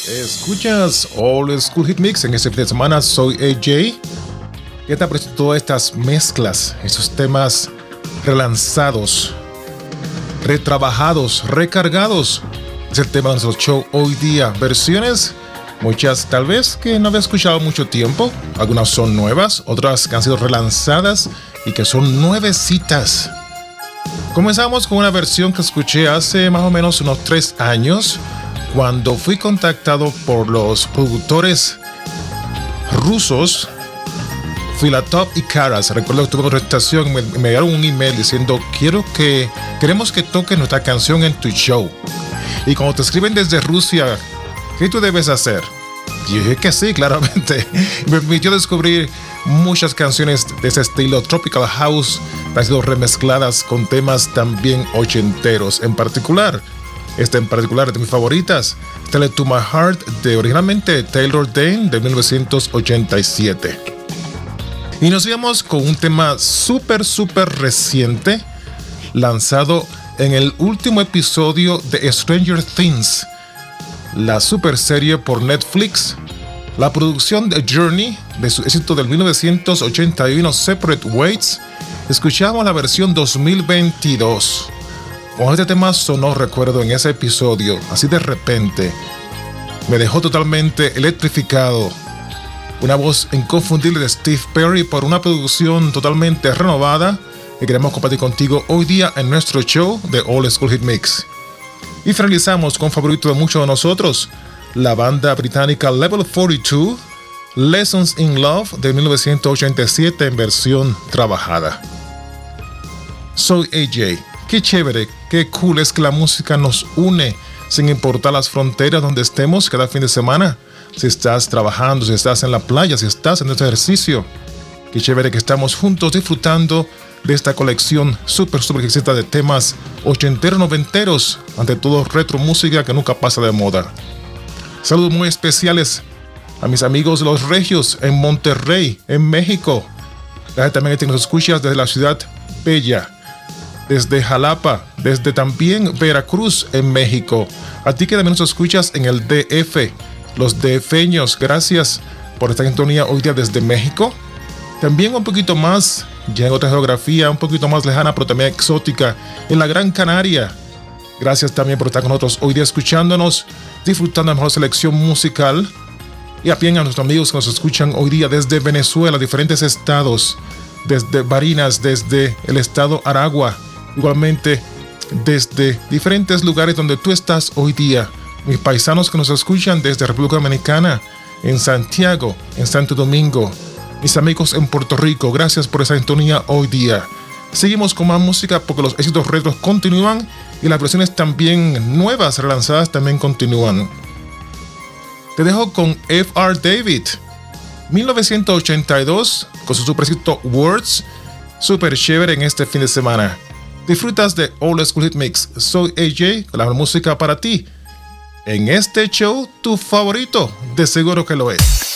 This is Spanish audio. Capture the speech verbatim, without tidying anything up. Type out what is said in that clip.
Escuchas Old School Hit Mix en este fin de semana. Soy A J. ¿Qué te parece todas estas mezclas, estos temas relanzados, retrabajados, recargados? Es el tema de nuestro show hoy día. Versiones, muchas tal vez que no había escuchado mucho tiempo. Algunas son nuevas, otras que han sido relanzadas y que son nuevecitas. Comenzamos con una versión que escuché hace más o menos unos tres años, cuando fui contactado por los productores rusos Filatov y Karas. Recuerdo que tuve una presentación y me, me dieron un email diciendo: quiero que, queremos que toques nuestra canción en tu show. Y cuando te escriben desde Rusia, ¿qué tú debes hacer? Y dije que sí, claramente. Me permitió descubrir muchas canciones de ese estilo Tropical House, que han sido remezcladas con temas también ochenteros. En particular, esta en particular es de mis favoritas, Tell It To My Heart, de originalmente Taylor Dayne, de mil novecientos ochenta y siete. Y nos íbamos con un tema súper, súper reciente, lanzado en el último episodio de Stranger Things, la super serie por Netflix. La producción de Journey, de su éxito del mil novecientos ochenta y uno, Separate Ways. Escuchamos la versión dos mil veintidós. Cuando este tema sonó, recuerdo, en ese episodio, así de repente, me dejó totalmente electrificado. Una voz inconfundible de Steve Perry por una producción totalmente renovada que queremos compartir contigo hoy día en nuestro show de Old School Hit Mix. Y finalizamos con un favorito de muchos de nosotros, la banda británica Level cuarenta y dos, Lessons in Love, de mil novecientos ochenta y siete en versión trabajada. Soy A J. Qué chévere, qué cool es que la música nos une sin importar las fronteras donde estemos cada fin de semana. Si estás trabajando, si estás en la playa, si estás en este ejercicio. Qué chévere que estamos juntos disfrutando de esta colección súper, súper exquisita de temas ochenteros, noventeros, ante todo retro música que nunca pasa de moda. Saludos muy especiales a mis amigos de Los Regios en Monterrey, en México. Gracias también a ti que nos escuchas desde la ciudad bella, desde Jalapa, desde también Veracruz en México. A ti que también nos escuchas en el D F, los DFeños, gracias por esta sintonía hoy día desde México. También un poquito más, ya en otra geografía, un poquito más lejana, pero también exótica, en la Gran Canaria. Gracias también por estar con nosotros hoy día escuchándonos, disfrutando de la mejor selección musical. Y también a nuestros amigos que nos escuchan hoy día desde Venezuela, diferentes estados, desde Barinas, desde el estado Aragua, igualmente desde diferentes lugares donde tú estás hoy día. Mis paisanos que nos escuchan desde República Dominicana, en Santiago, en Santo Domingo, mis amigos en Puerto Rico, gracias por esa sintonía hoy día. Seguimos con más música porque los éxitos retros continúan y las versiones también nuevas, relanzadas, también continúan. Te dejo con F R David, mil novecientos ochenta y dos, con su super éxito Words, super chévere en este fin de semana. Disfrutas de Old School Hit Mix. Soy A J, con la música para ti. En este show, tu favorito, de seguro que lo es.